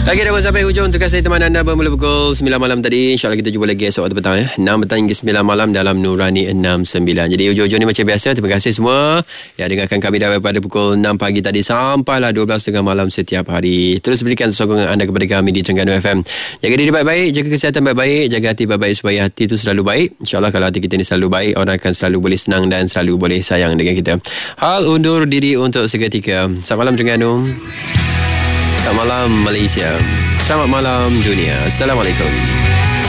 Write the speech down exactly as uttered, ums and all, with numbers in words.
Okey, dah sampai hujung tugas saya teman anda bermula pukul sembilan malam tadi. InsyaAllah kita jumpa lagi esok waktu petang ya. enam petang hingga sembilan malam dalam Nurani enam sembilan. Jadi hujung-hujung ni macam biasa. Terima kasih semua yang dengarkan kami daripada pukul enam pagi tadi sampailah dua belas tiga puluh malam setiap hari. Terus berikan sokongan anda kepada kami di Terengganu F M. Jaga diri baik-baik, jaga kesihatan baik-baik, jaga hati baik-baik supaya hati itu selalu baik. InsyaAllah kalau hati kita ni selalu baik, orang akan selalu boleh senang dan selalu boleh sayang dengan kita. Hal undur diri untuk seketika. Selamat malam Terengganu. Selamat malam Malaysia. Selamat malam dunia. Assalamualaikum.